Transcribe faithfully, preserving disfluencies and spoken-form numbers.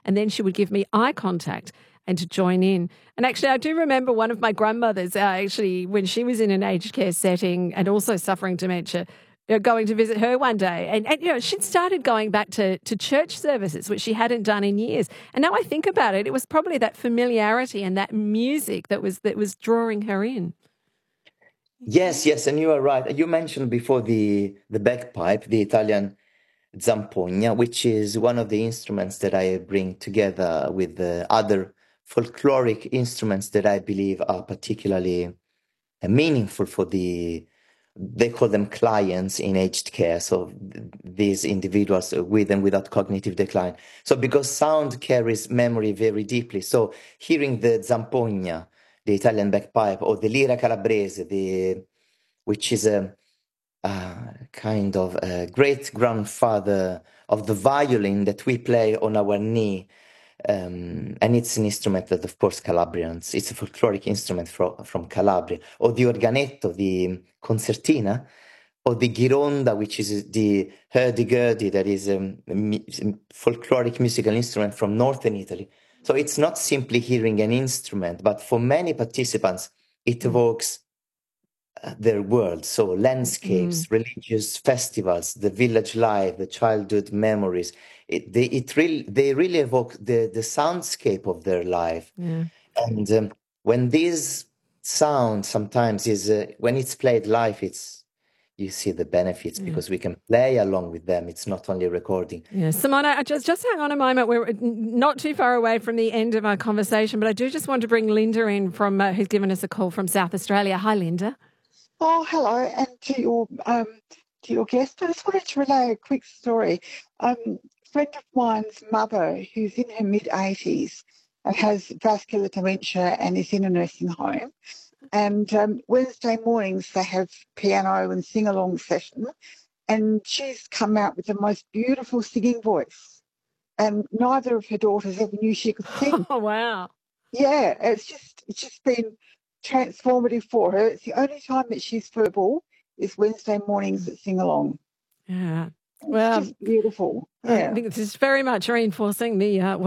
and then she would give me eye contact and to join in. And actually, I do remember one of my grandmothers, uh, actually, when she was in an aged care setting and also suffering dementia, you know, going to visit her one day. And, and you know, she'd started going back to, to church services, which she hadn't done in years. And now I think about it, it was probably that familiarity and that music that was that was drawing her in. Yes, yes, and you are right. You mentioned before the, the bagpipe, the Italian zampogna, which is one of the instruments that I bring together with the other folkloric instruments that I believe are particularly uh, meaningful for the, they call them clients in aged care, so th- these individuals with and without cognitive decline. So because sound carries memory very deeply, so hearing the zampogna, the Italian bagpipe, or the lira calabrese, the, which is a uh, kind of a great grandfather of the violin that we play on our knee. Um, and it's an instrument that, of course, Calabrians, it's a folkloric instrument from, from Calabria, or the organetto, the concertina, or the gironda, which is the hurdy-gurdy, that is um, a mu- folkloric musical instrument from northern Italy. So it's not simply hearing an instrument, but for many participants, it evokes uh, their world. So landscapes, Mm. religious festivals, the village life, the childhood memories. It, they, it really, they really evoke the, the soundscape of their life. Yeah. And um, when this sound sometimes is, uh, when it's played live, it's, you see the benefits Yeah. because we can play along with them. It's not only recording. Yeah, Simona, I just just hang on a moment. We're not too far away from the end of our conversation, but I do just want to bring Linda in from uh, who's given us a call from South Australia. Hi, Linda. Oh, hello, and to your um, to your guest, I just wanted to relay a quick story. Um, a friend of mine's mother, who's in her mid eighties and has vascular dementia and is in a nursing home. And um, Wednesday mornings they have piano and sing along session, and she's come out with the most beautiful singing voice. And neither of her daughters ever knew she could sing. Oh, wow. Yeah, it's just it's just been transformative for her. It's the only time that she's verbal is Wednesday mornings at sing along. Yeah. It's Well, just beautiful. I Yeah. think this is very much reinforcing the uh,